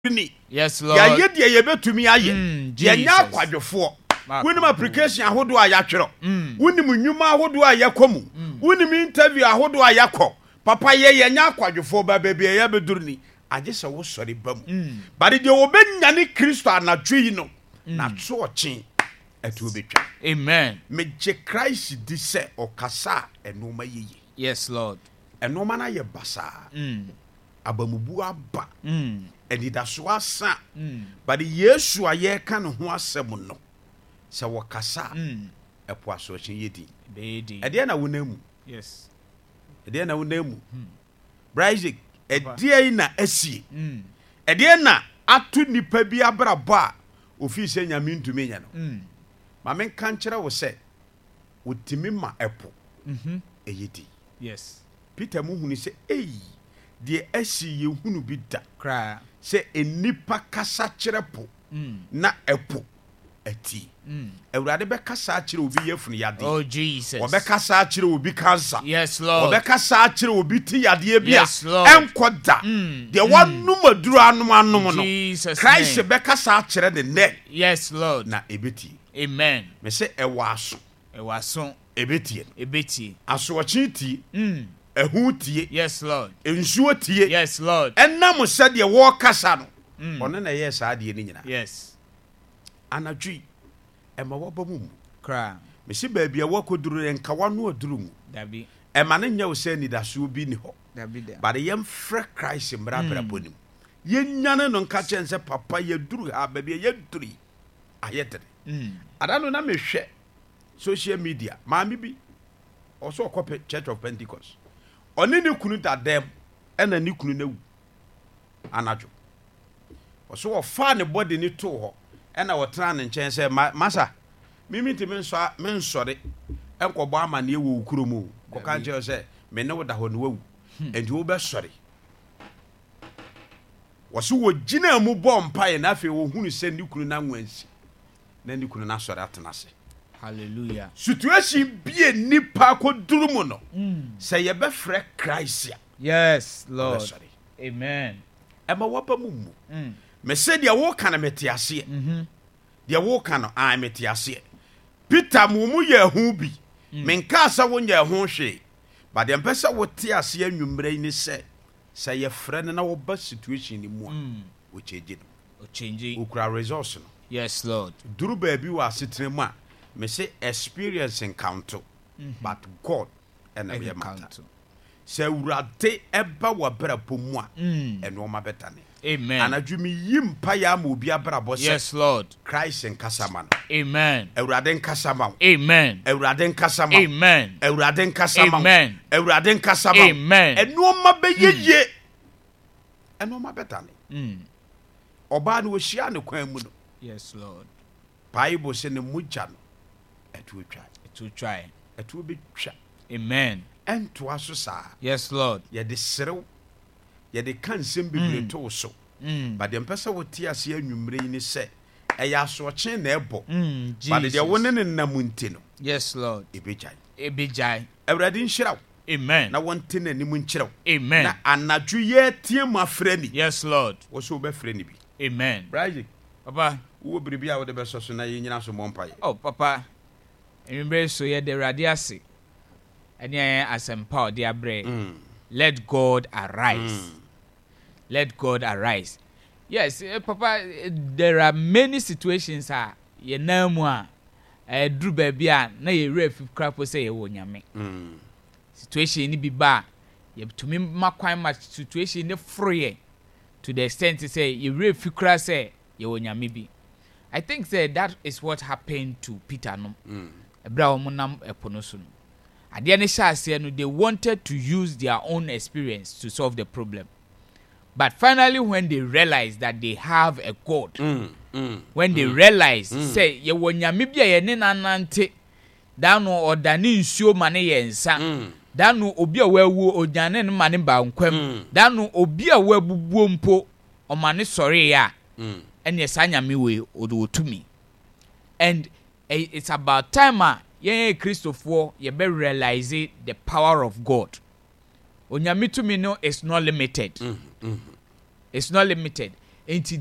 Yes, Lord. Ya yedie ye betumi aye. Ya nya kwadwefo. Wonim application ahodo a ya twero. Wonim nnwuma ahodo a yakomu. Wonim interview ahodo a yakọ. Papa ye nya kwadwefo ba bebe ye bedurni. Aje se wo sori bam. Bade de obenya ne Kristo anadwe no. Na tso ochen etu obetwa. Amen. Meje Christ di se okasa enoma yeye. Yes, Lord. Enoma na ye basa. Abamubu aba. Enidaso asa. Bade Yesu aye ka no ho asem no. Se wakasa epo aso ochen yedi. Bedi. Ede na wonamu. Yes. Ede na wonamu. Isaac, ede na asie. Ede na atu nipa bi abrabo a ofi se nyame ntumi nya no. Ma men kan kire wo se otimi ma epo. Eyedi. Yes. Peter mu hunu se de asi ye hunu bi da. Cry. Se enipa kasa kire po na epo ati. Ewurade be kasa akire obi yefunu yade. Oh Jesus. Obe kasa akire obi cancer. Yes, Lord. Obe kasa akire obi ti yade bia. Yes, Lord. Enkoda. De wanum aduru anum no. Jesus. Christ be kasa akire de ne. Yes, Lord. Na ebeti. Amen. Me se ewaso. Ewaso. Ebeti. Ebeti. Aso ochiti. Ehu tie. Yes, Lord. Ensuo tie. Yes, Lord. Enam se de wo kasa no. Ono na ye sa de ni nyina. Yes. Anadwi ema wabamu Cry. me si ba bia wakoduru enka wano aduru mu Dabi. ema ne nya wo se ni daso bi ni ho Dabi da. but yem frɛ Christ mbra bra bonim yenyane no nka chen se papa ye duru ha ba bia ye duri ayetere adano na mehwɛ social media maami bi also okope Church of Pentecost oni ne kunu dadem ena ne kunu na wu anajo also ofa ne body ni to ho ena wotran ne nkyɛn sɛ masa mimi ti mensɔre enkobo ama ne ewu kuromu ko kan kyerɛ sɛ me ne woda ho ne wu enti wo bɛsɔre wɔso wo gina mu bɔ mpae na afei wo hunu sɛ ne kunu na nwansi na ne kunu na sɔre atenase. Hallelujah. Situation bie nipa ko durumu no sɛ ye bɛfrɛ Christ. Yes, Lord. Amen. Ema wapa mu me se dia wo kana metiase dia wo kana a metiase Peter mu ye hu bi menka sa wo nya hu hwe ba de mpesa wo te ase anwumre ni se ye frɛ na wo ba situation ni mu a wo change no O change. wo kura resource no. Yes, Lord. Duru ba bi wa setene mu a me se experience encounter but God and every matter se urade eba wa brabo mu a eno ma betane. Amen. Anadwumi yimpa ya ma obi abrabo se. Yes, Lord. Christ en kasama no. Amen. Ewurade nkasama. Amen. Ewurade nkasama. Amen. Ewurade nkasama. Amen. Ewurade nkasama. Amen. Eno ma beyeye. Eno ma betane. Oba no hia ne kwan mu no. Yes, Lord. Bible se ne mugya no etu twa. To try. Etu be twa. Amen. Ento aso sa. Yes, Lord. Ye de serew. Ye de kansem bibre to so. But the mpesa wo ti ase anwumre ni se eya so ochen na ebo. But the won ne namunti no. Yes, Lord. Ebejai. Ebejai. Ewrade nhiraw. Amen. Na wonte na nimu nkyiraw. Amen. Na anadwo ye tie ma frani. Yes, Lord. Wo so be frani bi. Amen. Right. Papa, wo biribi a wo de be so so na ye nyina so mompaye. Oh, Papa. Remember so ye de radiase. Eni asempa o de abre. Let God arise. Let God arise. Yes, Papa, there are many situations ye na mu a dru ba bia na ye ref crapo say ye wo nyame. Situation ni bi ba ye tumi makwan ma situation ni free to the extent to say ye ref kra say ye wo nyame bi. I think that is what happened to Peter no. Ebra wo nam epono so no. Ade ne sha ase no, they wanted to use their own experience to solve the problem. But finally, when they realize that they have a God, when they realize, say, ye wonyame bia ye ne nanante, dano odani nsuo mane ye nsa, dano obi a wawu onyane ne mane ba nkwam, dano obi a wabubuo mpo o mane sore ya, ene sa nyame we odotumi. And it's about time ye Christopher ye be realize the power of God. Onyame to me no is not limited. It's not limited. enti